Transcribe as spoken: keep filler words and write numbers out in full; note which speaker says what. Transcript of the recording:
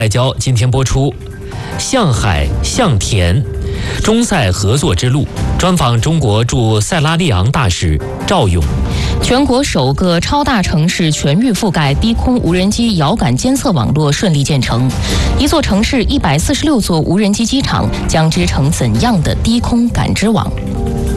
Speaker 1: 外交今天播出，向海向田，中塞合作之路，专访中国驻塞拉利昂大使赵勇。
Speaker 2: 全国首个超大城市全域覆盖低空无人机遥感监测网络顺利建成，一座城市一百四十六座无人机机场将织成怎样的低空感知网？